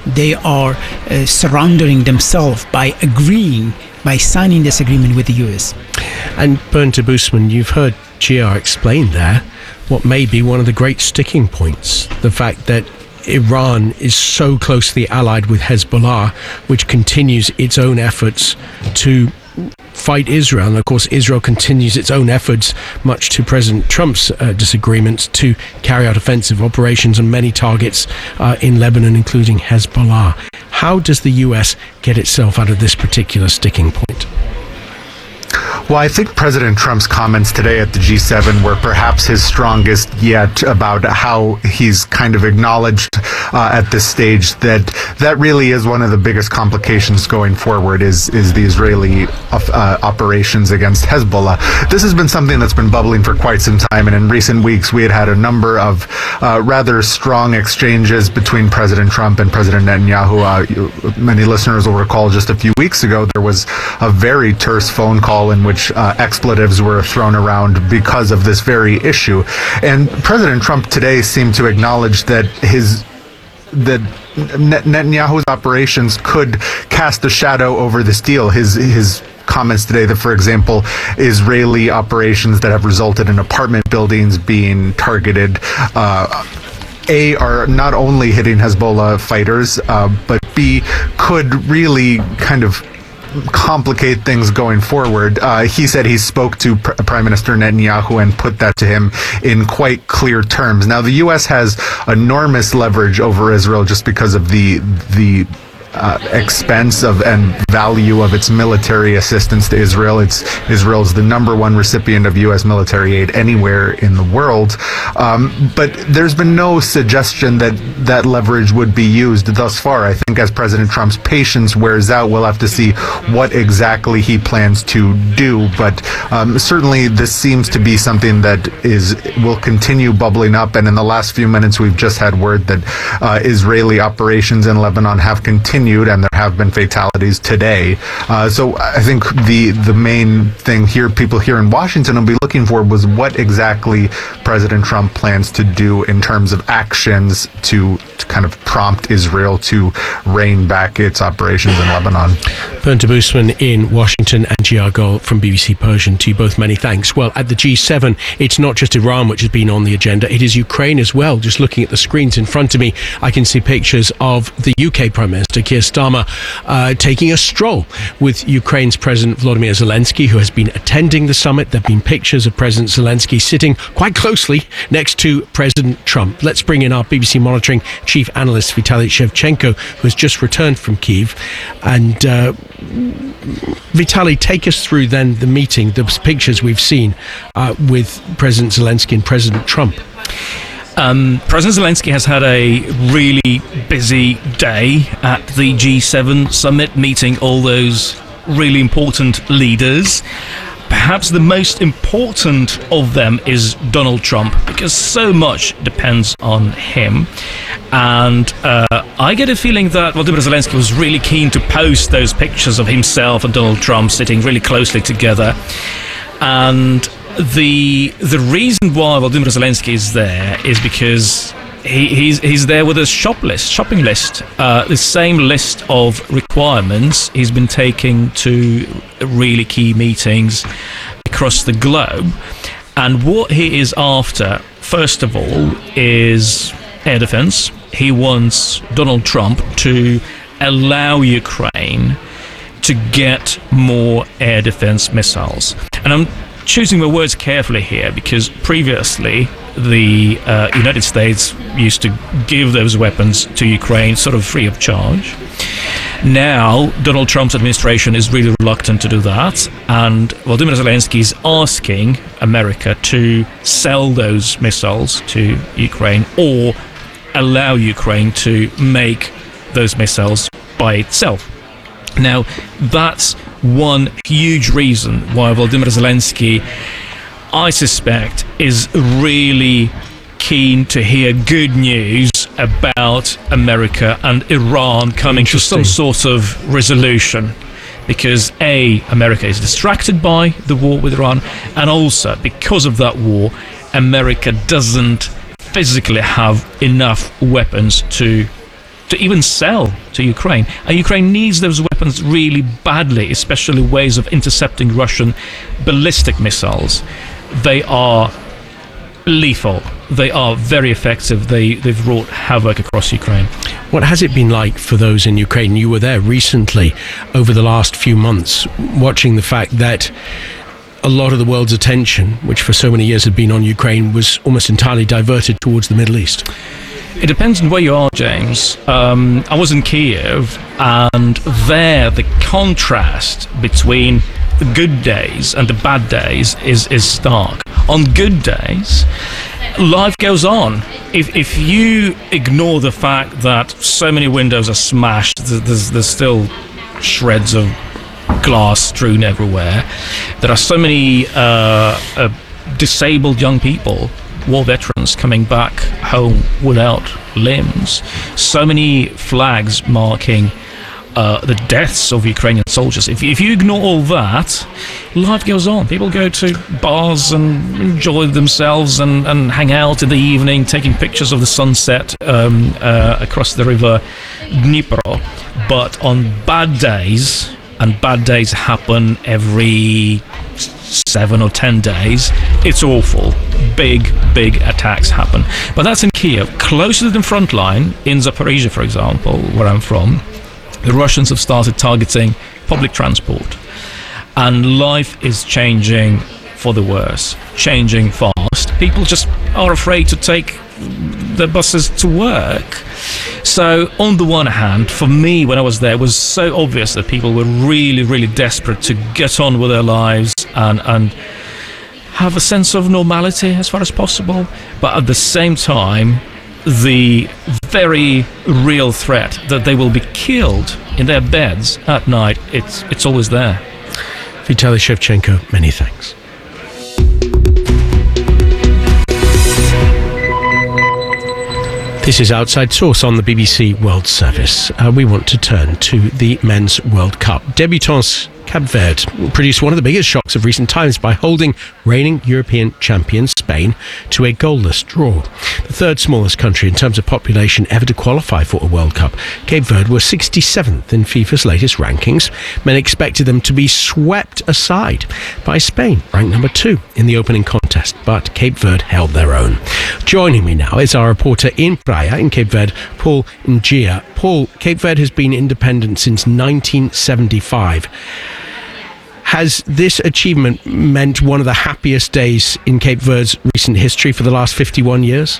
they are surrounding themselves by signing this agreement with the US. And Bernd de Busman, you've heard GR explain there what may be one of the great sticking points, the fact that Iran is so closely allied with Hezbollah, which continues its own efforts to fight Israel. And of course, Israel continues its own efforts, much to President Trump's disagreements, to carry out offensive operations on many targets in Lebanon, including Hezbollah. How does the US get itself out of this particular sticking point? Well, I think President Trump's comments today at the G7 were perhaps his strongest yet, about how he's kind of acknowledged at this stage that really is one of the biggest complications going forward is the Israeli operations against Hezbollah. This has been something that's been bubbling for quite some time, and in recent weeks we had a number of rather strong exchanges between President Trump and President Netanyahu. Many listeners will recall just a few weeks ago there was a very terse phone call in which expletives were thrown around because of this very issue. And President Trump today seemed to acknowledge that Netanyahu's operations could cast a shadow over this deal. His comments today that, for example, Israeli operations that have resulted in apartment buildings being targeted are not only hitting Hezbollah fighters, but B, could really kind of complicate things going forward. He said he spoke to Prime Minister Netanyahu and put that to him in quite clear terms. Now, the U.S. has enormous leverage over Israel just because of the expense of and value of its military assistance to Israel. Israel's the number one recipient of U.S. military aid anywhere in the world. But there's been no suggestion that leverage would be used thus far. I think as President Trump's patience wears out, we'll have to see what exactly he plans to do. But certainly this seems to be something that will continue bubbling up. And in the last few minutes, we've just had word that Israeli operations in Lebanon have continued, and there have been fatalities today. So I think the main thing here, people here in Washington will be looking for, was what exactly President Trump plans to do in terms of actions to kind of prompt Israel to rein back its operations in Lebanon. Bernd de Busman in Washington and GR Gold from BBC Persian. To you both, many thanks. Well, at the G7, it's not just Iran which has been on the agenda, it is Ukraine as well. Just looking at the screens in front of me, I can see pictures of the UK Prime Minister Keir Starmer taking a stroll with Ukraine's President Volodymyr Zelensky, who has been attending the summit. There have been pictures of President Zelensky sitting quite closely next to President Trump. Let's bring in our BBC Monitoring Chief Analyst Vitaly Shevchenko, who has just returned from Kyiv. And Vitaly, take us through then the meeting, the pictures we've seen with President Zelensky and President Trump. President Zelensky has had a really busy day at the G7 summit, meeting all those really important leaders. Perhaps the most important of them is Donald Trump, because so much depends on him. And I get a feeling that Volodymyr Zelensky was really keen to post those pictures of himself and Donald Trump sitting really closely together. And the reason why Volodymyr Zelensky is there is because he's there with a shopping list, the same list of requirements he's been taking to really key meetings across the globe. And what he is after, first of all, is air defense. He wants Donald Trump to allow Ukraine to get more air defense missiles. And I'm choosing my words carefully here, because previously the United States used to give those weapons to Ukraine sort of free of charge. Now Donald Trump's administration is really reluctant to do that, and Volodymyr Zelensky is asking America to sell those missiles to Ukraine or allow Ukraine to make those missiles by itself. Now, that's one huge reason why Volodymyr Zelensky, I suspect, is really keen to hear good news about America and Iran coming to some sort of resolution. Because A, America is distracted by the war with Iran, and also because of that war, America doesn't physically have enough weapons to to even sell to Ukraine. And Ukraine needs those weapons really badly, especially ways of intercepting Russian ballistic missiles. They are lethal. They are very effective. They've wrought havoc across Ukraine. What has it been like for those in Ukraine? You were there recently over the last few months, watching the fact that a lot of the world's attention, which for so many years had been on Ukraine, was almost entirely diverted towards the Middle East. It depends on where you are, James. I was in Kiev, and there the contrast between the good days and the bad days is stark. On good days, life goes on. If you ignore the fact that so many windows are smashed, there's still shreds of glass strewn everywhere. There are so many disabled young people, war veterans, coming back home without limbs. So many flags marking the deaths of Ukrainian soldiers. If you ignore all that, life goes on. People go to bars and enjoy themselves and hang out in the evening, taking pictures of the sunset across the river Dnipro. But on bad days, and bad days happen every 7 or 10 days, it's awful. Big attacks happen. But that's in Kiev. Closer to the front line, in Zaporizhia, for example, where I'm from, the Russians have started targeting public transport. And life is changing for the worse, changing fast. People just are afraid to take the buses to work. So on the one hand, for me, when I was there, it was so obvious that people were really desperate to get on with their lives and have a sense of normality as far as possible. But at the same time, the very real threat that they will be killed in their beds at night, it's always there. Vitaly Shevchenko, many thanks. This is Outside Source on the BBC World Service. We want to turn to the Men's World Cup. Debutants Cape Verde produced one of the biggest shocks of recent times by holding reigning European champions Spain to a goalless draw. The third smallest country in terms of population ever to qualify for a World Cup, Cape Verde were 67th in FIFA's latest rankings. Men expected them to be swept aside by Spain, ranked number 2 in the opening contest, but Cape Verde held their own. Joining me now is our reporter in Praia in Cape Verde, Paul Ngia. Paul, Cape Verde has been independent since 1975. Has this achievement meant one of the happiest days in Cape Verde's recent history for the last 51 years?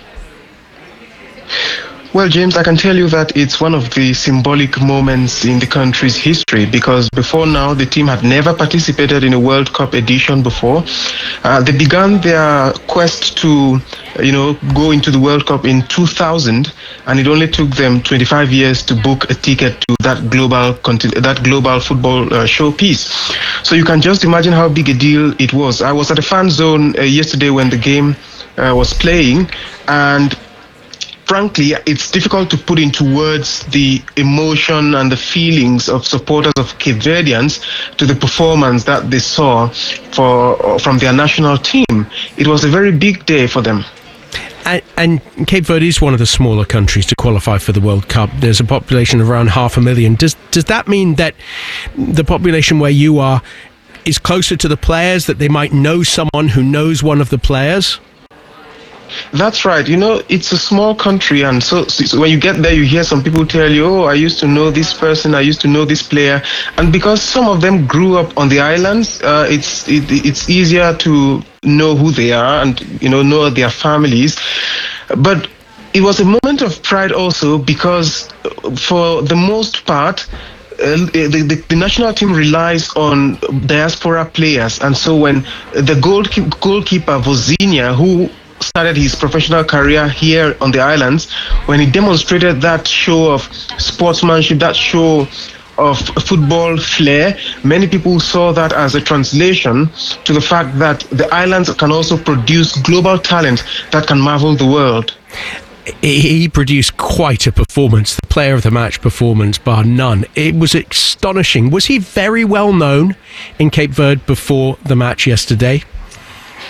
Well, James, I can tell you that it's one of the symbolic moments in the country's history, because before now, the team had never participated in a World Cup edition before. They began their quest to, go into the World Cup in 2000, and it only took them 25 years to book a ticket to that global football showpiece. So you can just imagine how big a deal it was. I was at the fan zone yesterday when the game was playing, and frankly, it's difficult to put into words the emotion and the feelings of supporters of Cape Verdeans to the performance that they saw from their national team. It was a very big day for them. And Cape Verde is one of the smaller countries to qualify for the World Cup. There's a population of around 500,000. Does that mean that the population where you are is closer to the players, that they might know someone who knows one of the players? That's right. It's a small country, and so when you get there, you hear some people tell you, "Oh, I used to know this person, I used to know this player," and because some of them grew up on the islands, it's easier to know who they are and know their families. But it was a moment of pride also, because for the most part, the national team relies on diaspora players, and so when the goalkeeper Vozinha, who started his professional career here on the islands, when he demonstrated that show of sportsmanship, that show of football flair, many people saw that as a translation to the fact that the islands can also produce global talent that can marvel the world. He produced quite a performance, the player of the match performance, bar none. It was astonishing. Was he very well known in Cape Verde before the match yesterday?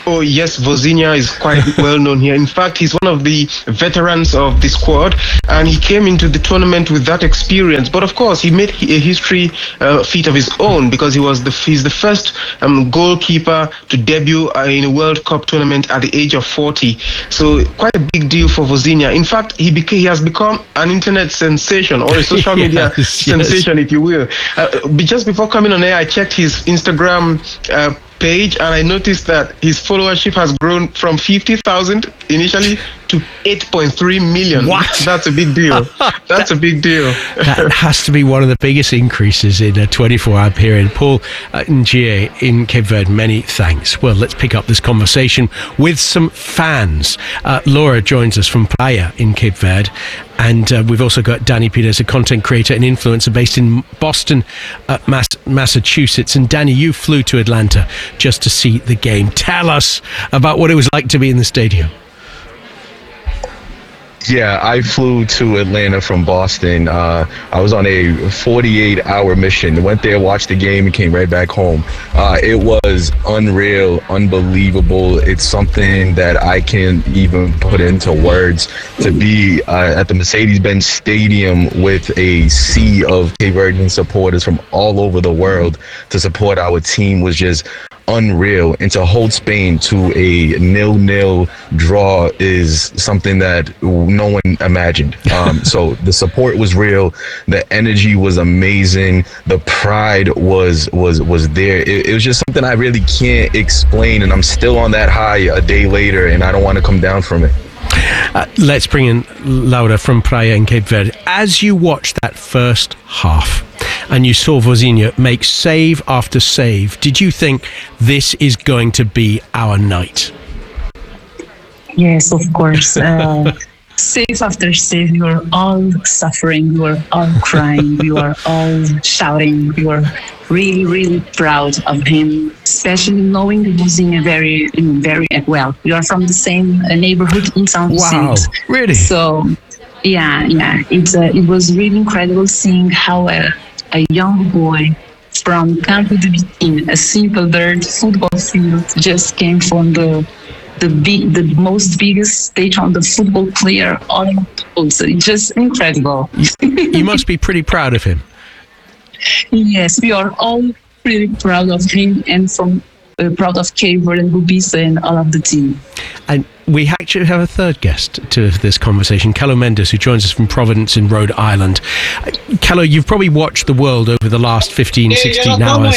Oh yes, Vozinha is quite well known here. In fact, he's one of the veterans of the squad, and he came into the tournament with that experience. But of course, he made a history feat of his own because he's the first goalkeeper to debut in a World Cup tournament at the age of 40. So quite a big deal for Vozinha. In fact, he has become an internet sensation or a social media sensation, if you will. Just before coming on air, I checked his Instagram page, and I noticed that his followership has grown from 50,000 initially to 8.3 million. What? That's a big deal. That's a big deal. That has to be one of the biggest increases in a 24-hour period. Paul Njie in Cape Verde, many thanks. Well, let's pick up this conversation with some fans. Laura joins us from Praia in Cape Verde, and we've also got Danny Peters, a content creator and influencer based in Boston, Massachusetts. And Danny, you flew to Atlanta just to see the game. Tell us about what it was like to be in the stadium. Yeah, I flew to Atlanta from Boston. I was on a 48-hour mission. Went there, watched the game, and came right back home. It was unreal, unbelievable. It's something that I can't even put into words. To be at the Mercedes-Benz Stadium with a sea of Cape Verdean supporters from all over the world to support our team was just unreal. And to hold Spain to a 0-0 draw is something that no one imagined. So the support was real. The energy was amazing. The pride was there. It was just something I really can't explain, and I'm still on that high a day later, and I don't want to come down from it. Let's bring in Laura from Praia in Cape Verde. As you watched that first half and you saw Vozinha make save after save, did you think this is going to be our night? Yes, of course. Save after save, we were all suffering, we were all crying, we were all shouting, we were really, really proud of him, especially knowing Vozinha very well. We are from the same neighborhood in São Vicente. Wow, really? So, yeah, it was really incredible seeing how a young boy from Campo de Bitim, a simple dirt football field, just came from the most biggest stage on the football player all in the world. So it's just incredible. You must be pretty proud of him. Yes, we are all pretty proud of him and proud of Cape Verde and Bubisa and all of the team. And we actually have a third guest to this conversation, Carlo Mendes, who joins us from Providence in Rhode Island. Carlo, you've probably watched the world over the last 15, 16 hours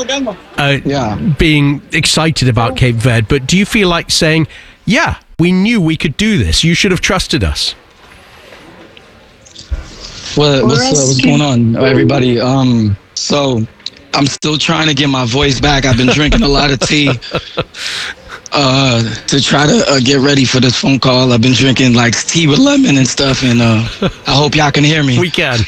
being excited about Cape Verde, but do you feel like saying, yeah, we knew we could do this, you should have trusted us? What's going on, everybody? So I'm still trying to get my voice back. I've been drinking a lot of tea to try to get ready for this phone call. I've been drinking like tea with lemon and stuff, and I hope y'all can hear me. We can.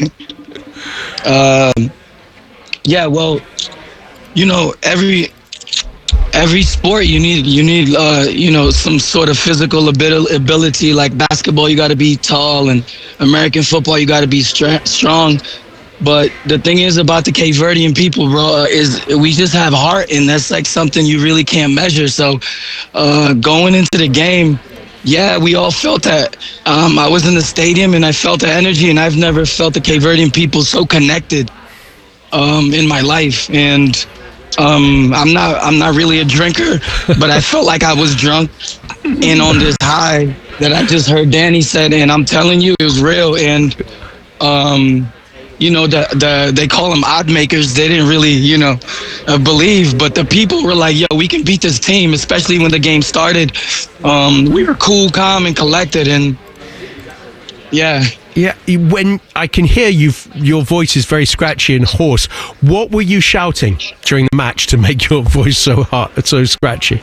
Yeah, well, you know, every sport you need some sort of physical ability. Like basketball, you got to be tall, and American football, you got to be strong. But the thing is about the Cape Verdean people, bro, is we just have heart, and that's like something you really can't measure. So going into the game, yeah, we all felt that. I was in the stadium and I felt the energy, and I've never felt the Cape Verdean people so connected in my life. And I'm not really a drinker, but I felt like I was drunk and on this high that I just heard Danny said, and I'm telling you, it was real. And you know, they call them odd makers. They didn't really, believe, but the people were like, yo, we can beat this team, especially when the game started. We were cool, calm, and collected, and yeah. Yeah, when I can hear your voice is very scratchy and hoarse. What were you shouting during the match to make your voice so scratchy?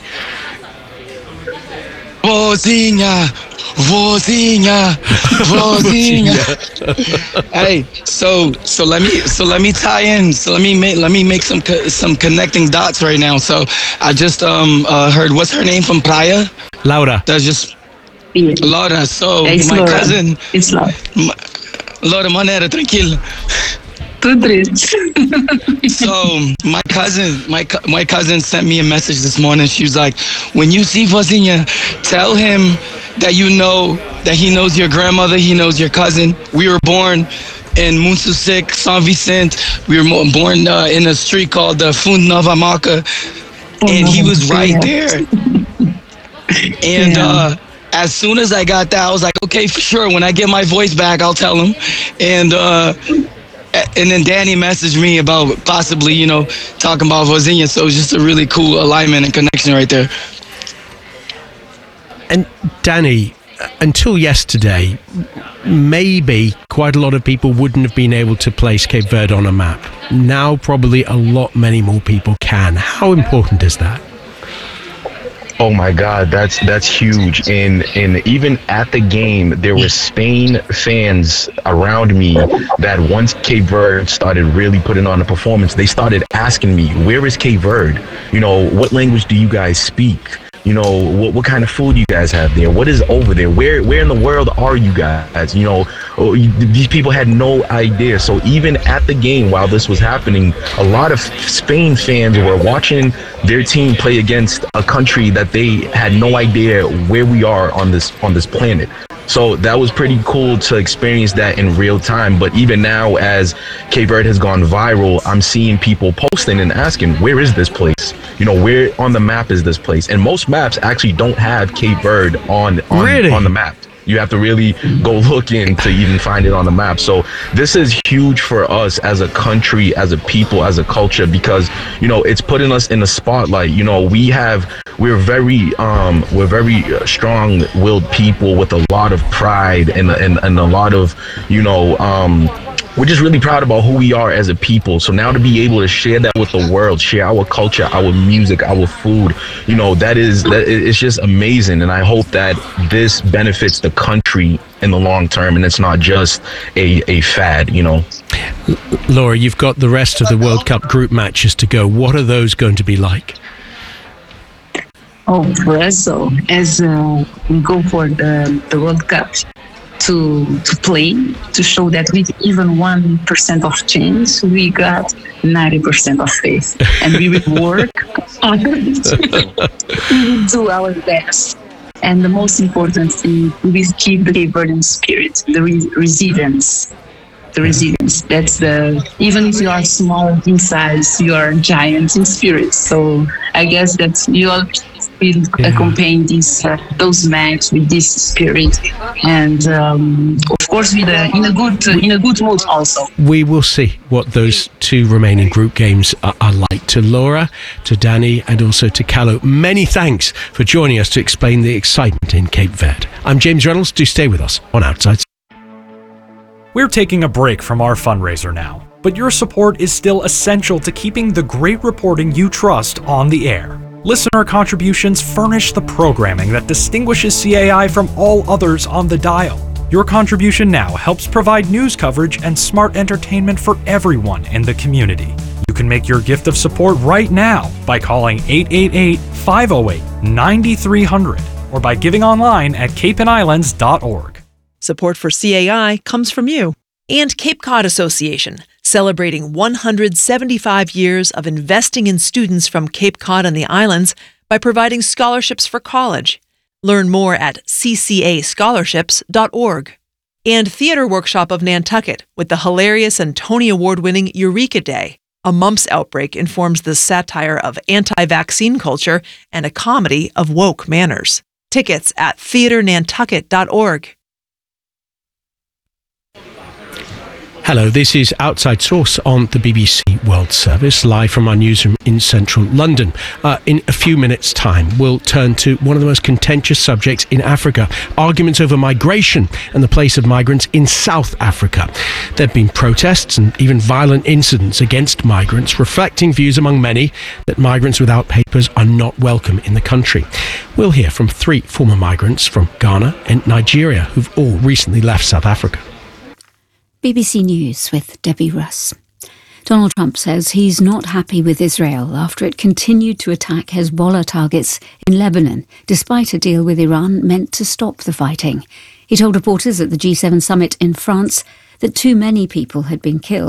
Vozinha. Hey, so let me tie in. So let me make some connecting dots right now. So I just heard, what's her name from Praia? Laura. That's just Laura. So it's my Laura. cousin. It's Laura. Laura, maneira, tranquilo. Tudo triste. So my cousin sent me a message this morning. She was like, when you see Vozinha, tell him that you know that he knows your grandmother, he knows your cousin. We were born in Montsusik, São Vicente. We were born in a street called Fundo Nova Maca, and he was right there. And as soon as I got that, I was like, okay, for sure. When I get my voice back, I'll tell him. And then Danny messaged me about possibly, talking about Vozinha. So it was just a really cool alignment and connection right there. And Danny, until yesterday, maybe quite a lot of people wouldn't have been able to place Cape Verde on a map. Now probably many more people can. How important is that? Oh my God, that's huge. And even at the game, there were Spain fans around me that once Cape Verde started really putting on a performance, they started asking me, where is Cape Verde? What language do you guys speak? What kind of food you guys have there? What is over there? Where in the world are you guys? These people had no idea. So even at the game, while this was happening, a lot of Spain fans were watching their team play against a country that they had no idea where we are on this planet. So that was pretty cool to experience that in real time. But even now, as Cape Verde has gone viral, I'm seeing people posting and asking, where is this place? Where on the map is this place? And most maps actually don't have Cape Verde on the map. You have to really go looking to even find it on the map. So this is huge for us as a country, as a people, as a culture, because, it's putting us in the spotlight. We're very strong-willed people with a lot of pride and a lot of, we're just really proud about who we are as a people. So now to be able to share that with the world, share our culture, our music, our food, it's just amazing. And I hope that this benefits the country in the long term, and it's not just a fad, Laura, you've got the rest of the World Cup group matches to go. What are those going to be like? Oh, for us, so as we go for the World Cup, to play, to show that with even 1% of chance, we got 90% of faith. And we will work hard. We will do our best. And the most important thing, we will keep the Cape Verdean spirit, the resilience. The resilience. That's even if you are small in size, you are giant in spirit. So I guess that you all will accompany those matches with this spirit, and of course in a good mood also. We will see what those two remaining group games are like. To Laura, to Danny, and also to Callo, many thanks for joining us to explain the excitement in Cape Verde. I'm James Reynolds. Do stay with us on Outside. We're taking a break from our fundraiser now, but your support is still essential to keeping the great reporting you trust on the air. Listener contributions furnish the programming that distinguishes CAI from all others on the dial. Your contribution now helps provide news coverage and smart entertainment for everyone in the community. You can make your gift of support right now by calling 888-508-9300 or by giving online at capeandislands.org. Support for CAI comes from you and Cape Cod Association, celebrating 175 years of investing in students from Cape Cod and the islands by providing scholarships for college. Learn more at ccascholarships.org. And Theater Workshop of Nantucket with the hilarious and Tony Award-winning Eureka Day. A mumps outbreak informs the satire of anti-vaccine culture and a comedy of woke manners. Tickets at theaternantucket.org. Hello, this is Outside Source on the BBC World Service, live from our newsroom in central London. In a few minutes' time, we'll turn to one of the most contentious subjects in Africa, arguments over migration and the place of migrants in South Africa. There have been protests and even violent incidents against migrants, reflecting views among many that migrants without papers are not welcome in the country. We'll hear from 3 former migrants from Ghana and Nigeria who've all recently left South Africa. BBC News with Debbie Russ. Donald Trump says he's not happy with Israel after it continued to attack Hezbollah targets in Lebanon, despite a deal with Iran meant to stop the fighting. He told reporters at the G7 summit in France that too many people had been killed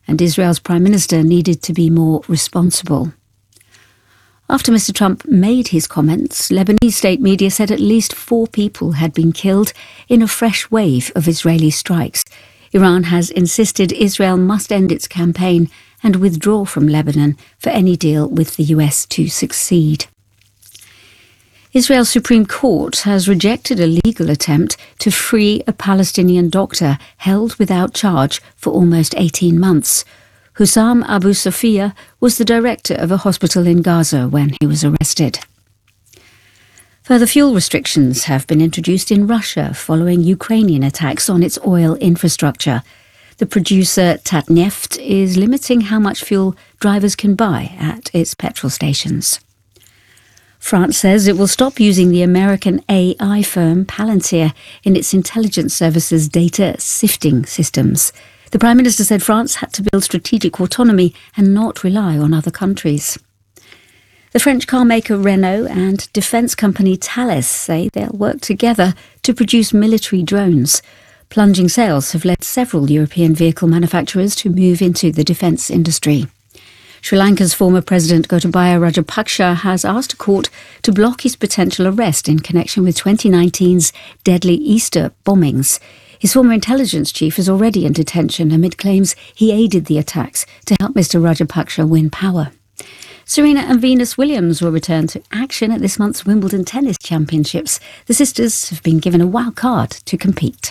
and Israel's Prime Minister needed to be more responsible. After Mr. Trump made his comments, Lebanese state media said at least 4 people had been killed in a fresh wave of Israeli strikes. Iran has insisted Israel must end its campaign and withdraw from Lebanon for any deal with the US to succeed. Israel's Supreme Court has rejected a legal attempt to free a Palestinian doctor held without charge for almost 18 months. Hussam Abu Safia was the director of a hospital in Gaza when he was arrested. Further fuel restrictions have been introduced in Russia following Ukrainian attacks on its oil infrastructure. The producer Tatneft is limiting how much fuel drivers can buy at its petrol stations. France says it will stop using the American AI firm Palantir in its intelligence services data sifting systems. The Prime Minister said France had to build strategic autonomy and not rely on other countries. The French car maker Renault and defence company Thales say they'll work together to produce military drones. Plunging sales have led several European vehicle manufacturers to move into the defence industry. Sri Lanka's former President Gotabaya Rajapaksa has asked a court to block his potential arrest in connection with 2019's deadly Easter bombings. His former intelligence chief is already in detention amid claims he aided the attacks to help Mr. Rajapaksa win power. Serena and Venus Williams will return to action at this month's Wimbledon Tennis Championships. The sisters have been given a wild card to compete.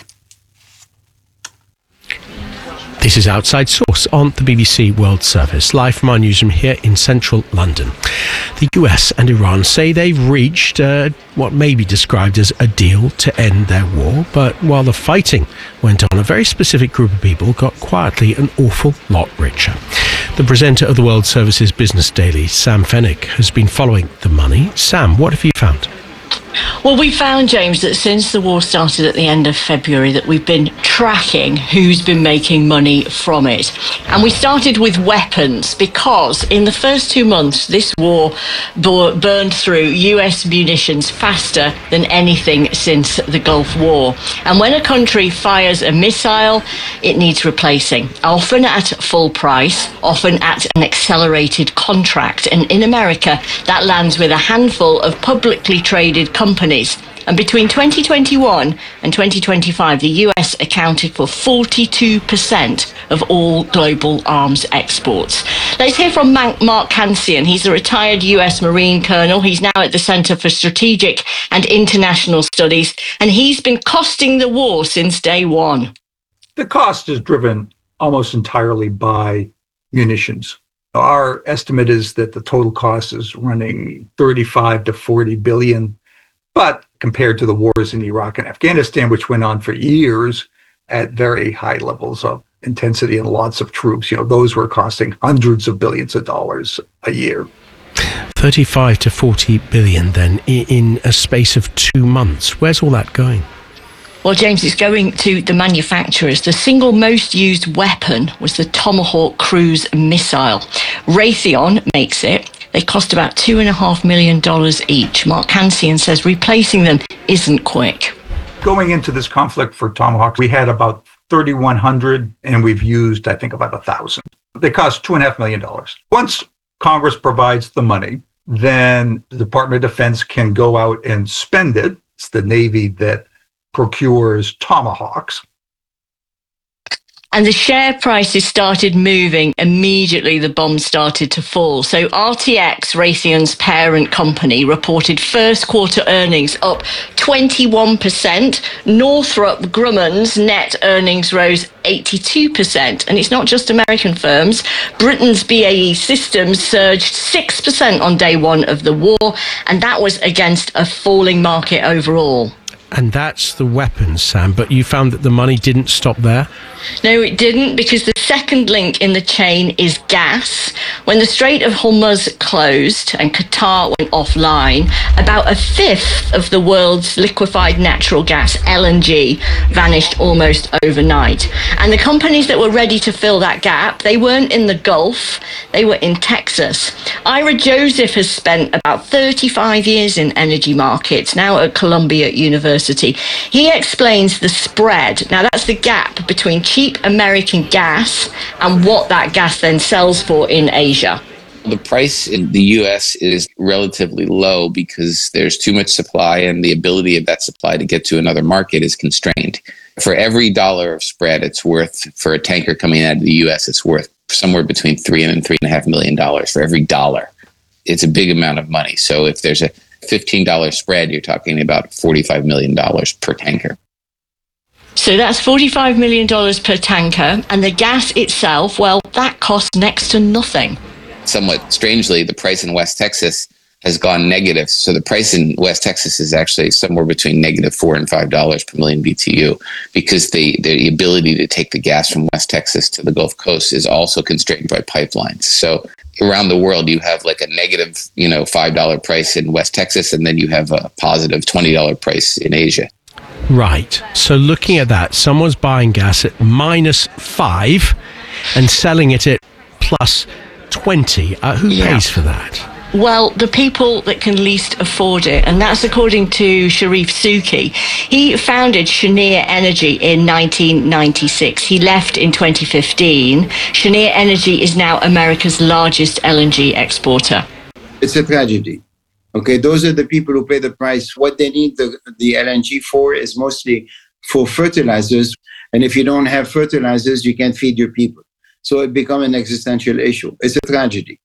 This is Outside Source on the BBC World Service, live from our newsroom here in central London. The US and Iran say they've reached what may be described as a deal to end their war, but while the fighting went on, a very specific group of people got quietly an awful lot richer. The presenter of the World Service's Business Daily, Sam Fennick, has been following the money. Sam, what have you found? Well, we found, James, that since the war started at the end of February, that we've been tracking who's been making money from it. And we started with weapons because in the first 2 months, this war burned through US munitions faster than anything since the Gulf War. And when a country fires a missile, it needs replacing, often at full price, often at an accelerated contract. And in America, that lands with a handful of publicly traded companies. And between 2021 and 2025, the US accounted for 42% of all global arms exports. Let's hear from Mark Hansian. He's a retired US Marine colonel. He's now at the Center for Strategic and International Studies, and he's been costing the war since day one. The cost is driven almost entirely by munitions. Our estimate is that the total cost is running 35 to 40 billion. But compared to the wars in Iraq and Afghanistan, which went on for years at very high levels of intensity and lots of troops, those were costing hundreds of billions of dollars a year. 35 to 40 billion then in a space of 2 months. Where's all that going? Well, James, it's going to the manufacturers. The single most used weapon was the Tomahawk cruise missile. Raytheon makes it. They cost about $2.5 million each. Mark Hansian says replacing them isn't quick. Going into this conflict for Tomahawk, we had about 3,100, and we've used, I think, about 1,000. They cost $2.5 million. Once Congress provides the money, then the Department of Defense can go out and spend it. It's the Navy that procures Tomahawks. And the share prices started moving immediately the bombs started to fall. So RTX, Raytheon's parent company, reported first quarter earnings up 21%. Northrop Grumman's net earnings rose 82%. And it's not just American firms. Britain's BAE Systems surged 6% on day one of the war, and that was against a falling market overall. And that's the weapons, Sam, but you found that the money didn't stop there? No, it didn't, because the second link in the chain is gas. When the Strait of Hormuz closed and Qatar went offline, about a fifth of the world's liquefied natural gas, LNG, vanished almost overnight. And the companies that were ready to fill that gap, they weren't in the Gulf, they were in Texas. Ira Joseph has spent about 35 years in energy markets, now at Columbia University. University. He explains the spread. Now, that's the gap between cheap American gas and what that gas then sells for in Asia. The price in the U.S. is relatively low because there's too much supply and the ability of that supply to get to another market is constrained. For every dollar of spread, it's worth, for a tanker coming out of the U.S., it's worth somewhere between $3 and $3.5 million for every dollar. It's a big amount of money. So if there's a $15 spread, you're talking about $45 million per tanker. So that's $45 million per tanker. And the gas itself, well, that costs next to nothing. Somewhat strangely, the price in West Texas has gone negative. So the price in West Texas is actually somewhere between -$4 and $5 per million BTU because the ability to take the gas from West Texas to the Gulf Coast is also constrained by pipelines. So around the world, you have like a negative, $5 price in West Texas, and then you have a positive $20 price in Asia. Right. So looking at that, someone's buying gas at -5 and selling it at +20. Who pays for that? Well, the people that can least afford it, and that's according to Sharif Souki. He founded Cheniere Energy in 1996. He left in 2015. Cheniere Energy is now America's largest LNG exporter. It's a tragedy. Okay, those are the people who pay the price. What they need the LNG for is mostly for fertilizers. And if you don't have fertilizers, you can't feed your people. So it becomes an existential issue. It's a tragedy.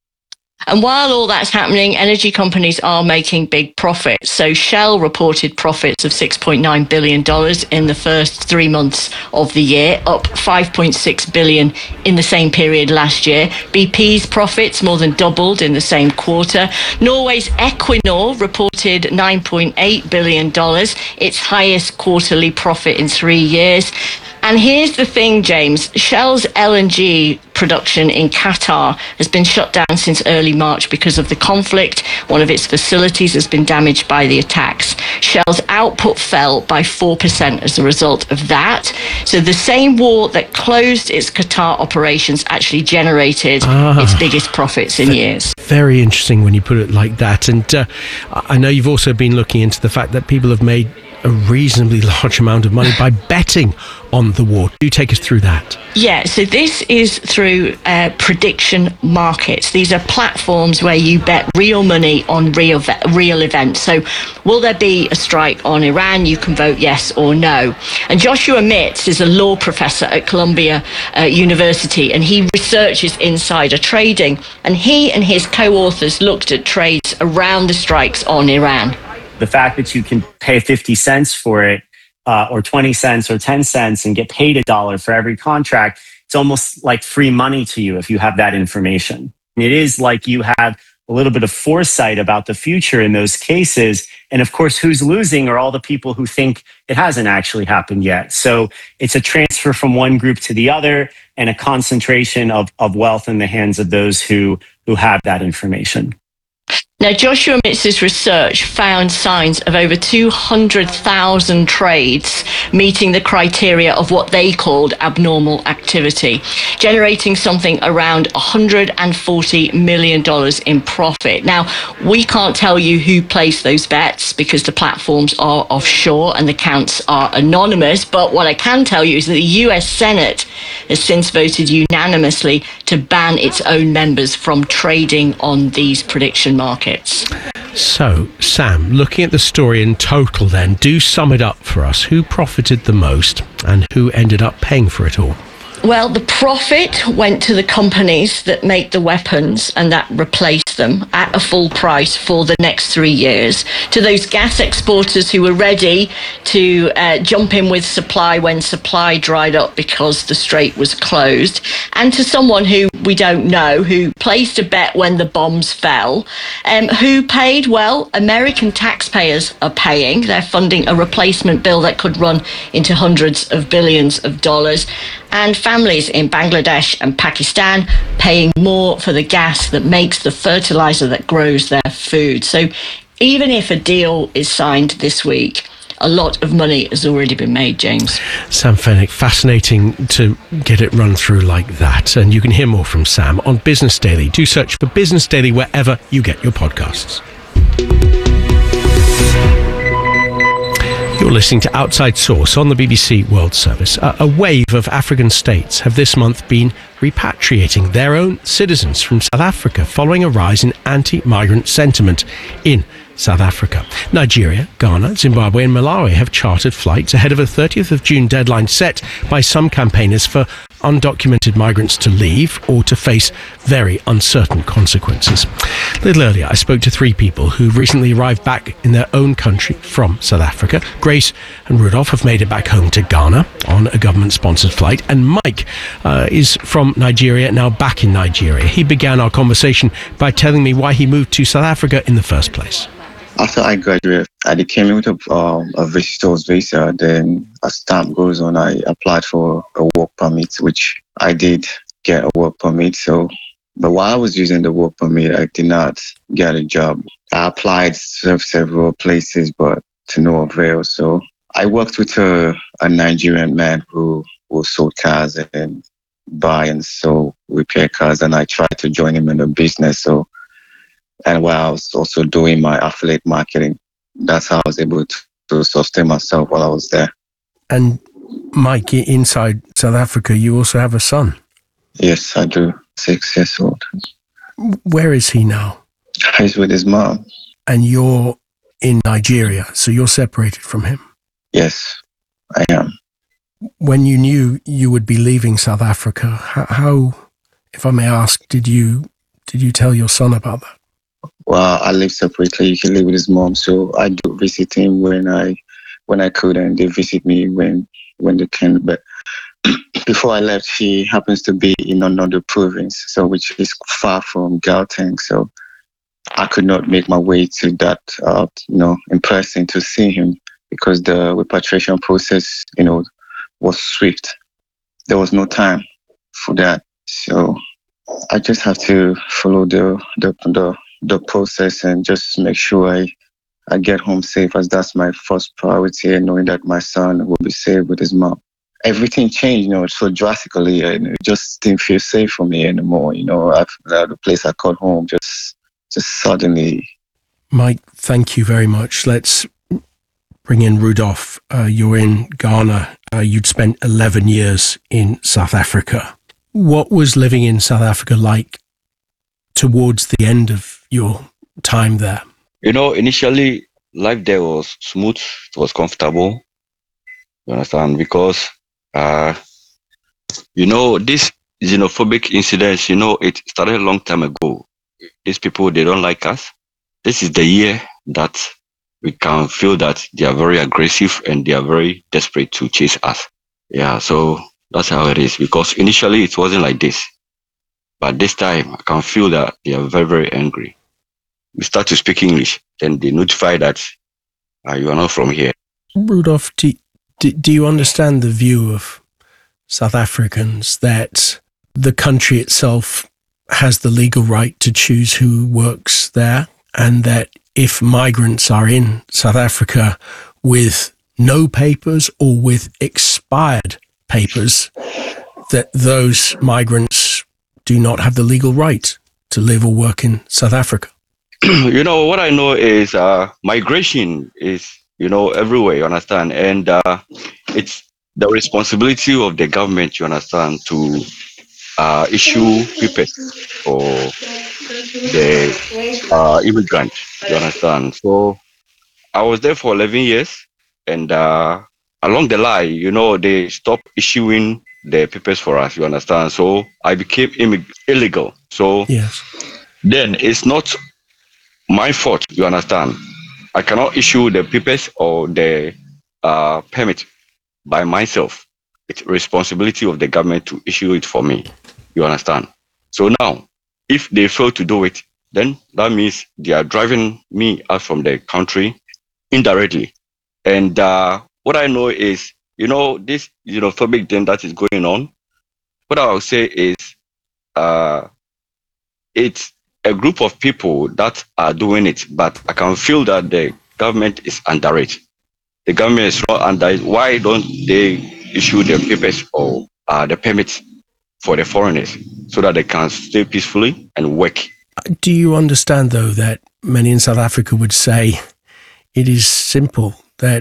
And while all that's happening, energy companies are making big profits. So Shell reported profits of $6.9 billion in the first 3 months of the year, up $5.6 billion in the same period last year. BP's profits more than doubled in the same quarter. Norway's Equinor reported $9.8 billion, its highest quarterly profit in 3 years. And here's the thing, James. Shell's LNG production in Qatar has been shut down since early March because of the conflict. One of its facilities has been damaged by the attacks. Shell's output fell by 4% as a result of that. So the same war that closed its Qatar operations actually generated its biggest profits in years. Very interesting when you put it like that. And I know you've also been looking into the fact that people have made a reasonably large amount of money by betting on the war. Do take us through that. Yeah, so this is through prediction markets. These are platforms where you bet real money on real events. So will there be a strike on Iran? You can vote yes or no. And Joshua Mitz is a law professor at Columbia University, and he researches insider trading. And he and his co-authors looked at trades around the strikes on Iran. The fact that you can pay 50 cents for it, or 20 cents or 10 cents and get paid $1 for every contract, it's almost like free money to you if you have that information. It is like you have a little bit of foresight about the future in those cases. And of course, who's losing are all the people who think it hasn't actually happened yet. So it's a transfer from one group to the other and a concentration of wealth in the hands of those who have that information. Now, Joshua Mitz's research found signs of over 200,000 trades meeting the criteria of what they called abnormal activity, generating something around $140 million in profit. Now, we can't tell you who placed those bets because the platforms are offshore and the counts are anonymous. But what I can tell you is that the US Senate has since voted unanimously to ban its own members from trading on these prediction markets. So, Sam, looking at the story in total then, do sum it up for us. Who profited the most and who ended up paying for it all? Well, the profit went to the companies that make the weapons and that replace them at a full price for the next 3 years, to those gas exporters who were ready to jump in with supply when supply dried up because the strait was closed, and to someone who we don't know, who placed a bet when the bombs fell. Who paid? Well, American taxpayers are paying. They're funding a replacement bill that could run into hundreds of billions of dollars. And families in Bangladesh and Pakistan paying more for the gas that makes the fertilizer that grows their food. So even if a deal is signed this week, a lot of money has already been made, James. Sam Fenwick, fascinating to get it run through like that. And you can hear more from Sam on Business Daily. Do search for Business Daily wherever you get your podcasts. You're listening to Outside Source on the BBC World Service. A wave of African states have this month been repatriating their own citizens from South Africa following a rise in anti-migrant sentiment in South Africa. Nigeria, Ghana, Zimbabwe and Malawi have chartered flights ahead of a 30th of June deadline set by some campaigners for undocumented migrants to leave or to face very uncertain consequences. A little earlier, I spoke to three people who recently arrived back in their own country from South Africa. Grace and Rudolph have made it back home to Ghana on a government-sponsored flight, and Mike is from Nigeria, now back in Nigeria. He began our conversation by telling me why he moved to South Africa in the first place. After I graduated, I came with a visitor's visa. Then as time goes on, I applied for a work permit, which I did get a work permit. But while I was using the work permit, I did not get a job. I applied several places, but to no avail. So I worked with a Nigerian man who sold cars and buy and sell repair cars, and I tried to join him in the business. And while I was also doing my affiliate marketing, that's how I was able to sustain myself while I was there. And Mike, inside South Africa, you also have a son. Yes, I do. 6 years old. Where is he now? He's with his mom. And you're in Nigeria, so you're separated from him? Yes, I am. When you knew you would be leaving South Africa, how, if I may ask, did you tell your son about that? Well, I live separately. He lives with his mom, so I do visit him when I could, and they visit me when they can. But before I left, he happens to be in another province, so which is far from Gauteng. So I could not make my way to that, in person to see him because the repatriation process, was swift. There was no time for that, so I just have to follow the process and just make sure I get home safe, as that's my first priority, and knowing that my son will be safe with his mom. Everything changed, so drastically, and it just didn't feel safe for me anymore. The place I called home just suddenly. Mike, thank you very much. Let's bring in Rudolph. You're in Ghana. You'd spent 11 years in South Africa. What was living in South Africa like towards the end of your time there? Initially, life there was smooth. It was comfortable. You understand? Because, this xenophobic incidents, it started a long time ago. These people, they don't like us. This is the year that we can feel that they are very aggressive and they are very desperate to chase us. Yeah, so that's how it is. Because initially, it wasn't like this. But this time, I can feel that they are very, very angry. We start to speak English, then they notify that you are not from here. Rudolph, do you understand the view of South Africans that the country itself has the legal right to choose who works there, and that if migrants are in South Africa with no papers or with expired papers, that those migrants do not have the legal right to live or work in South Africa? What I know is migration is, everywhere, you understand? And it's the responsibility of the government, you understand, to issue papers for the immigrant, you understand? So I was there for 11 years, and along the line, they stopped issuing the papers for us, you understand? So I became illegal. So yes. Then it's not my fault, you understand? I cannot issue the papers or the permit by myself. It's responsibility of the government to issue it for me, you understand? So now, if they fail to do it, then that means they are driving me out from the country indirectly. And what I know is, this xenophobic thing that is going on, what I will say is it's a group of people that are doing it, but I can feel that the government is under it. The government is not under it. Why don't they issue the papers or the permits for the foreigners so that they can stay peacefully and work? Do you understand, though, that many in South Africa would say it is simple, that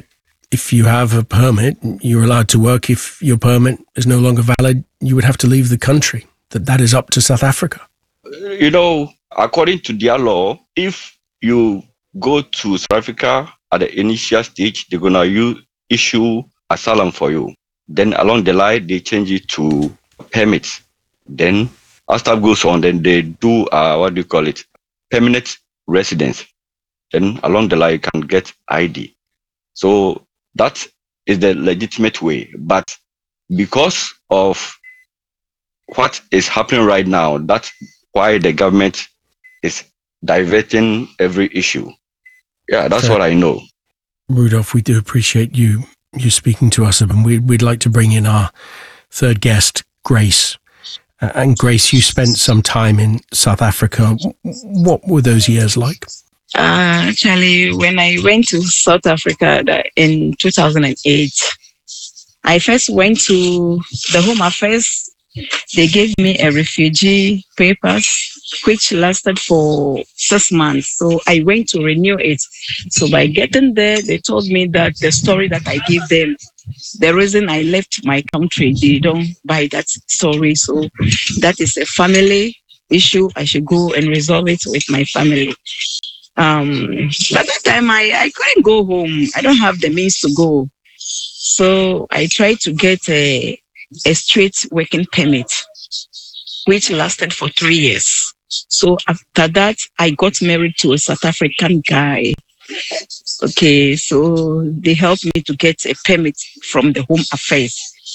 if you have a permit, you're allowed to work. If your permit is no longer valid, you would have to leave the country. That is up to South Africa. You know, according to their law, if you go to South Africa at the initial stage, they're going to issue asylum for you. Then along the line, they change it to permits. Then as time goes on, then they do, permanent residence. Then along the line, you can get ID. So that is the legitimate way. But because of what is happening right now, that's why the government is diverting every issue. Yeah, that's what I know. Rudolph, we do appreciate you speaking to us, and we'd like to bring in our third guest, Grace. And Grace, you spent some time in South Africa. What were those years like? Actually, when I went to South Africa in 2008, I first went to the Home Affairs. They gave me a refugee papers, which lasted for 6 months. So I went to renew it. So by getting there, they told me that the story that I give them, the reason I left my country, they don't buy that story. So that is a family issue. I should go and resolve it with my family. But that time I couldn't go home. I don't have the means to go. So I tried to get a straight working permit, which lasted for 3 years. So after that, I got married to a South African guy. Okay, so they helped me to get a permit from the Home Affairs.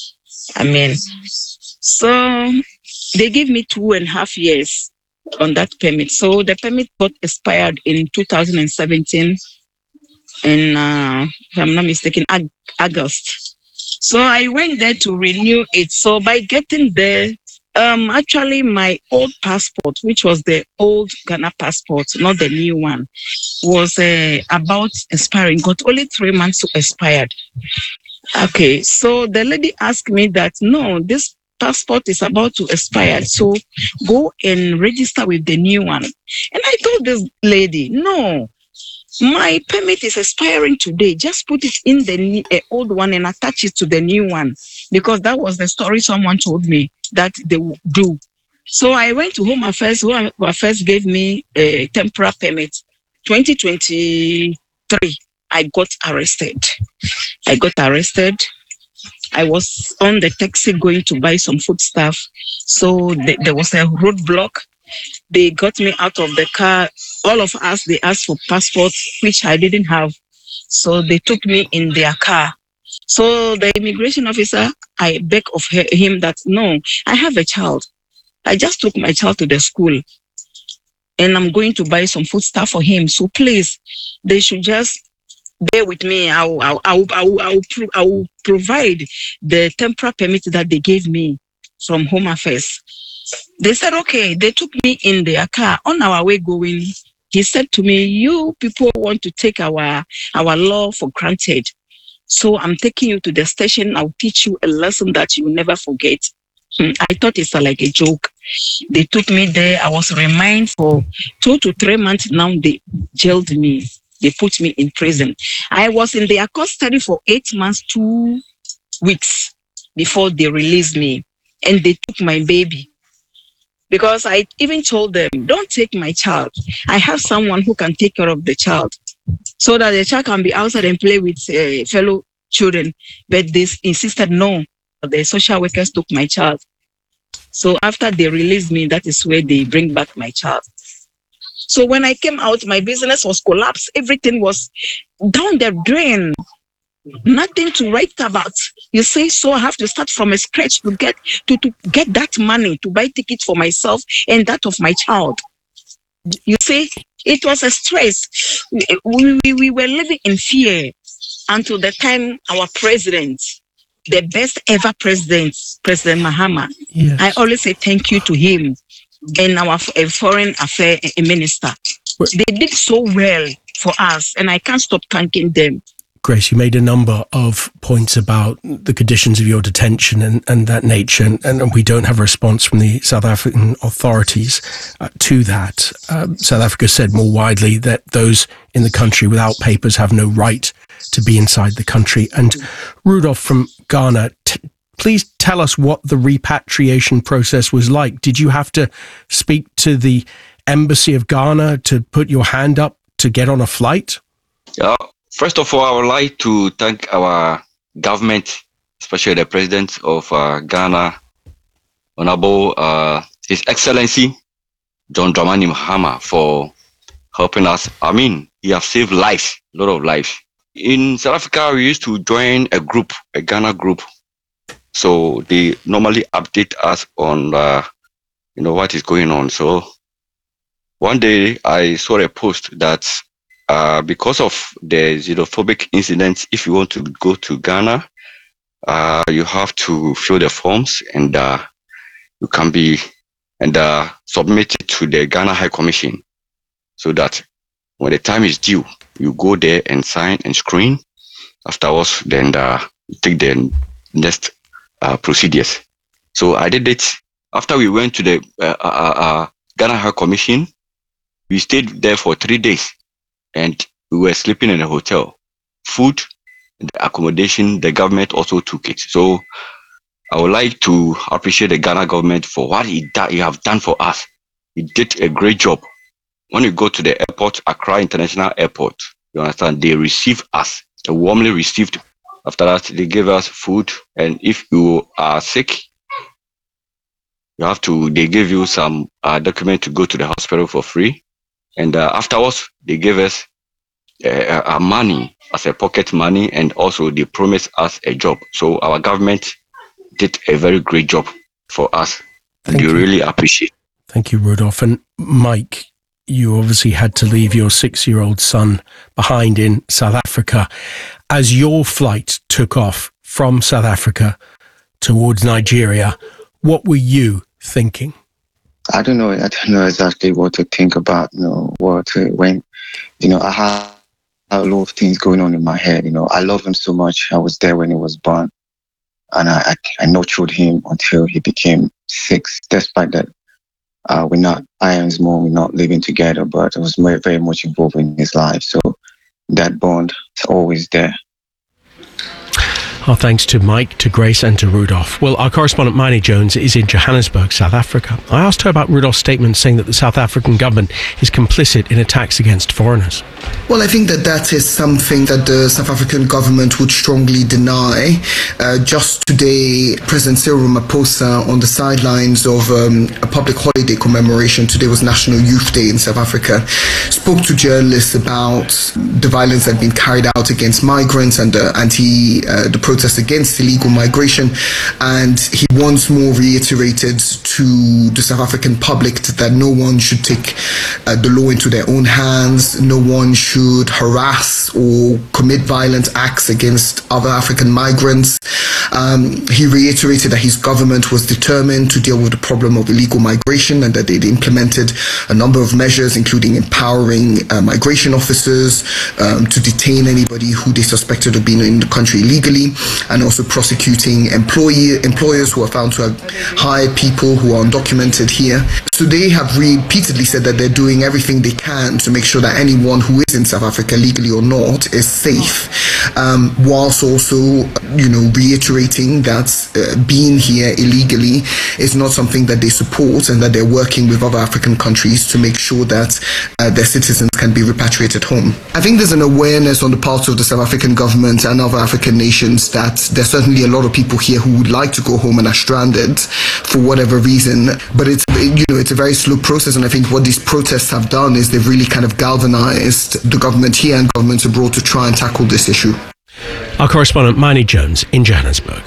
So they gave me 2.5 years on that permit. So the permit got expired in 2017, in, if I'm not mistaken, August. So I went there to renew it. So by getting there, actually my old passport, which was the old Ghana passport, not the new one, was about expiring. Got only 3 months to expire. Okay, so the lady asked me that, no, this passport is about to expire, so go and register with the new one. And I told this lady, no, my permit is expiring today. Just put it in the old one and attach it to the new one, because that was the story someone told me that they would do. So I went to Home Affairs. Home Affairs gave me a temporary permit. 2023, I got arrested. I was on the taxi going to buy some foodstuff. So there was a roadblock. They got me out of the car. All of us, they asked for passports, which I didn't have. So they took me in their car. So the immigration officer, I begged of him that, no, I have a child. I just took my child to the school and I'm going to buy some foodstuff for him. So please, they should just bear with me. I will provide the temporary permit that they gave me from Home Affairs. They said, okay. They took me in their car. On our way going, he said to me, you people want to take our law for granted. So I'm taking you to the station. I'll teach you a lesson that you will never forget. I thought it's like a joke. They took me there. I was remanded for 2 to 3 months. Now they jailed me. They put me in prison. I was in their custody for 8 months, 2 weeks before they released me. And they took my baby. Because I even told them, don't take my child. I have someone who can take care of the child, so that the child can be outside and play with fellow children. But they insisted, no. The social workers took my child. So after they released me, that is where they bring back my child. So when I came out, my business was collapsed. Everything was down the drain. Nothing to write about. You see, so I have to start from scratch to get that money to buy tickets for myself and that of my child. You see, it was a stress. We were living in fear until the time our president, the best ever president, President Mahama, yes. I always say thank you to him and our foreign affairs minister. They did so well for us, and I can't stop thanking them. Grace, you made a number of points about the conditions of your detention and that nature, and we don't have a response from the South African authorities to that. South Africa said more widely that those in the country without papers have no right to be inside the country. And Rudolph from Ghana, please tell us what the repatriation process was like. Did you have to speak to the embassy of Ghana to put your hand up to get on a flight? First of all, I would like to thank our government, especially the President of Ghana, Honorable His Excellency John Dramani Mahama, for helping us. I mean, he has saved lives, a lot of lives. In South Africa, we used to join a group, a Ghana group. So they normally update us on, what is going on. So one day I saw a post that because of the xenophobic incidents, if you want to go to Ghana, you have to fill the forms and you can be submit it to the Ghana High Commission, so that when the time is due, you go there and sign and screen. Afterwards, then you take the next procedures. So I did it. After we went to the Ghana High Commission, we stayed there for 3 days. And we were sleeping in a hotel. Food, the accommodation, the government also took it. So I would like to appreciate the Ghana government for what he have done for us. He did a great job. When you go to the airport, Accra International Airport, you understand, they receive us, they warmly received. After that, they gave us food. And if you are sick, they give you some document to go to the hospital for free. And afterwards, they gave us money as a pocket money, and also they promised us a job. So our government did a very great job for us. And we really appreciate. Thank you, Rudolph. And Mike, you obviously had to leave your 6-year-old son behind in South Africa. As your flight took off from South Africa towards Nigeria, what were you thinking? I don't know exactly what to think about, when, I had a lot of things going on in my head. I love him so much. I was there when he was born, and I nurtured him until he became 6, despite that I and his mom, we're not living together, but I was very much involved in his life. So that bond is always there. Our thanks to Mike, to Grace and to Rudolph. Well, our correspondent Maini Jones is in Johannesburg, South Africa. I asked her about Rudolph's statement saying that the South African government is complicit in attacks against foreigners. Well, I think that is something that the South African government would strongly deny. Just today, President Cyril Ramaphosa, on the sidelines of a public holiday commemoration, today was National Youth Day in South Africa, spoke to journalists about the violence that had been carried out against migrants and the protest against illegal migration, and he once more reiterated to the South African public that no one should take the law into their own hands, no one should harass or commit violent acts against other African migrants. He reiterated that his government was determined to deal with the problem of illegal migration, and that they'd implemented a number of measures, including empowering migration officers to detain anybody who they suspected of being in the country illegally, and also prosecuting employers who are found to have hired people who are undocumented here. So they have repeatedly said that they're doing everything they can to make sure that anyone who is in South Africa, legally or not, is safe, whilst also, reiterating that being here illegally is not something that they support, and that they're working with other African countries to make sure that their citizens can be repatriated home. I think there's an awareness on the part of the South African government and other African nations that there's certainly a lot of people here who would like to go home and are stranded for whatever reason, but it's a very slow process. And I think what these protests have done is they've really kind of galvanized the government here and governments abroad to try and tackle this issue. Our correspondent Maini Jones in Johannesburg.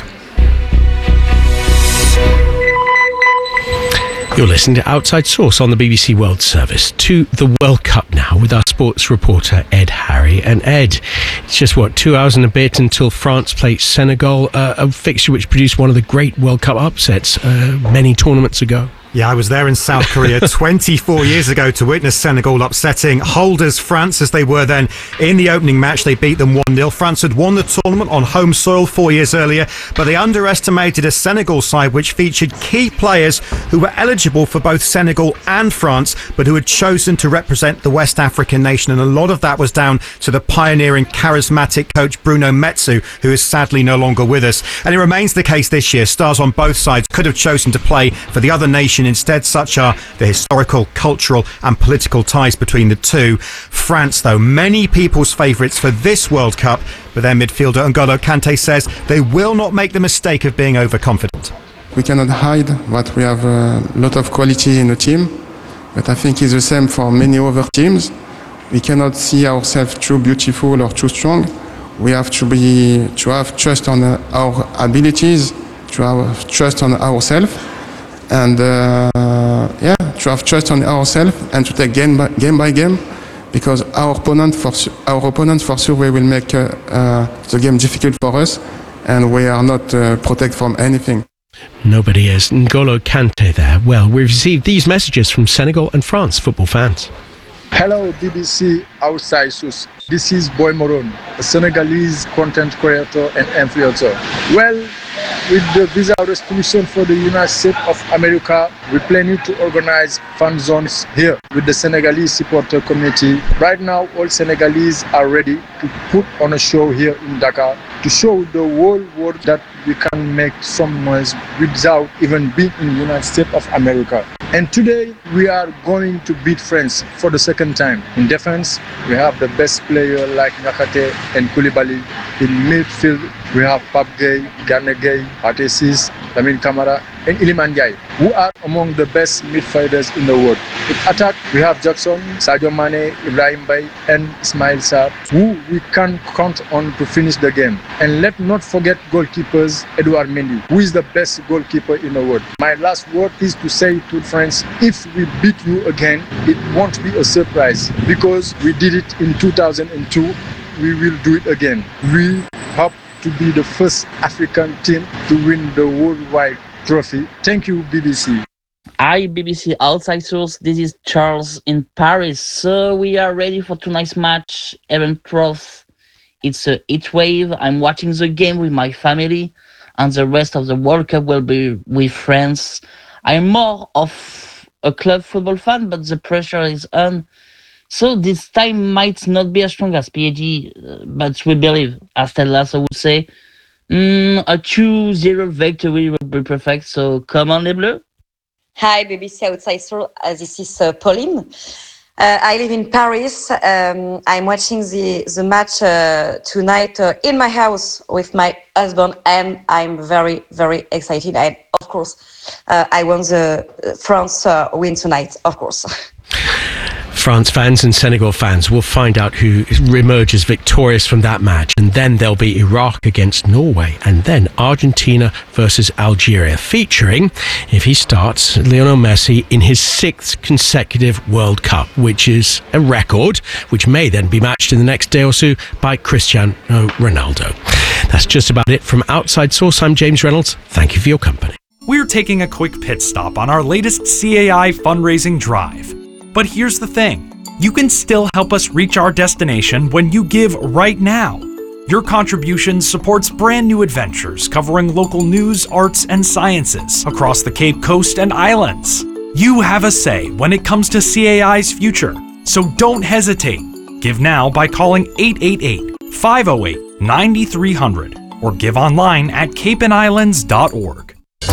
You're listening to Outside Source on the BBC World Service. To the World Cup now with our sports reporter Ed Harry. And Ed, it's just 2 hours and a bit until France plays Senegal, a fixture which produced one of the great World Cup upsets many tournaments ago. Yeah, I was there in South Korea 24 years ago to witness Senegal upsetting holders France as they were then in the opening match. They beat them 1-0. France had won the tournament on home soil 4 years earlier, but they underestimated a Senegal side which featured key players who were eligible for both Senegal and France, but who had chosen to represent the West African nation. And a lot of that was down to the pioneering, charismatic coach Bruno Metsu, who is sadly no longer with us. And it remains the case this year. Stars on both sides could have chosen to play for the other nation. Instead, such are the historical, cultural and political ties between the two. France, though, many people's favourites for this World Cup, but their midfielder N'Golo Kante says they will not make the mistake of being overconfident. We cannot hide that we have a lot of quality in the team, but I think it's the same for many other teams. We cannot see ourselves too beautiful or too strong. We have to have trust on our abilities, to have trust on ourselves, and to have trust on ourselves and to take game by game, because our opponent for sure will make the game difficult for us, and we are not protected from anything. Nobody is. N'Golo Kante there. Well, we've received these messages from Senegal and France football fans. Hello, BBC Outside Source. This is Boy Moron, a Senegalese content creator and influencer. Well, with the visa restriction for the United States of America, we planning to organize fan zones here with the Senegalese supporter community. Right now, all Senegalese are ready to put on a show here in Dakar to show the whole world that we can make some noise without even being in the United States of America. And today, we are going to beat France for the second time. In defense, we have the best player like Nakate and Koulibaly. In midfield, we have Pape Gueye, Gana Gueye, Pathé Ciss, Lamine Camara, and Iliman Ndiaye, who are among the best midfielders in the world. In attack, we have Jackson, Sadio Mane, Ibrahim Mbaye, and Ismail Sarr, who we can count on to finish the game. And let's not forget goalkeepers Edouard Mendy, who is the best goalkeeper in the world. My last word is to say to France, if we beat you again, it won't be a surprise, because we did it in 2002, we will do it again. We hope to be the first African team to win the worldwide trophy. Thank you, BBC. Hi, BBC Outside Source. This is Charles in Paris. So we are ready for tonight's match, 11th. It's a heat wave. I'm watching the game with my family, and the rest of the World Cup will be with friends. I'm more of a club football fan, but the pressure is on. So this time might not be as strong as PSG, but we believe, as Ted Lasso would say, a 2-0 victory would be perfect. So come on, les Bleus. Hi, BBC Outside Source. This is Pauline. I live in Paris. I'm watching the match tonight in my house with my husband, and I'm very, very excited. And of course, I want the France win tonight, of course. France fans and Senegal fans will find out who emerges victorious from that match, and then there'll be Iraq against Norway, and then Argentina versus Algeria, featuring, if he starts, Lionel Messi in his 6th consecutive World Cup, which is a record, which may then be matched in the next day or so by Cristiano Ronaldo. That's just about it from Outside Source. I'm James Reynolds. Thank you for your company. We're taking a quick pit stop on our latest CAI fundraising drive. But here's the thing, you can still help us reach our destination when you give right now. Your contribution supports brand new adventures covering local news, arts, and sciences across the Cape Coast and islands. You have a say when it comes to CAI's future, so don't hesitate. Give now by calling 888-508-9300 or give online at capeandislands.org.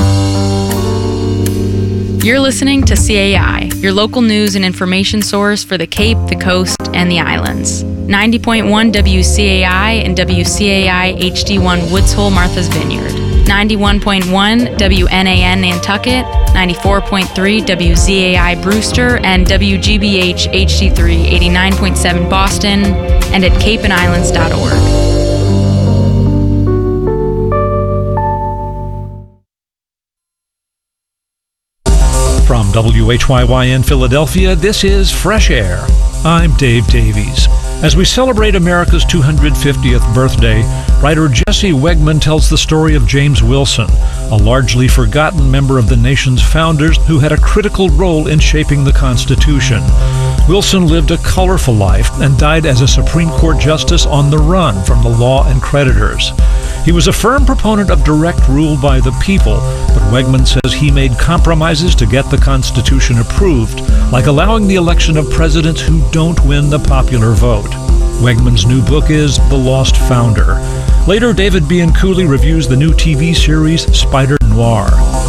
You're listening to CAI, your local news and information source for the Cape, the Coast, and the islands. 90.1 WCAI and WCAI HD1 Woods Hole, Martha's Vineyard. 91.1 WNAN Nantucket, 94.3 WZAI Brewster, and WGBH HD3 89.7 Boston, and at capeandislands.org. From WHYY in Philadelphia, this is Fresh Air. I'm Dave Davies. As we celebrate America's 250th birthday, writer Jesse Wegman tells the story of James Wilson, a largely forgotten member of the nation's founders who had a critical role in shaping the Constitution. Wilson lived a colorful life and died as a Supreme Court justice on the run from the law and creditors. He was a firm proponent of direct rule by the people, but Wegman says he made compromises to get the Constitution approved, like allowing the election of presidents who don't win the popular vote. Wegman's new book is The Lost Founder. Later, David Bianculli reviews the new TV series Spider Noir.